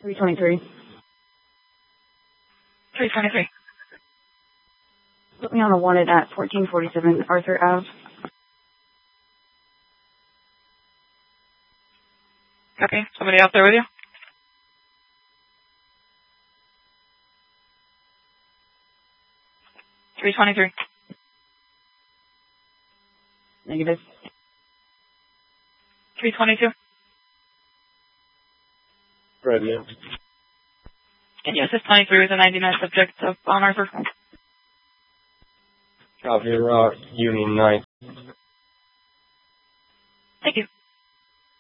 323. 323. Put me on a wanted at 1447 Arthur Ave. Copy. Somebody out there with you? $323. Negative. 322. Radio. And yes, this 23 was a 99 subject on Arthur. Copy, Rock, Union 9th.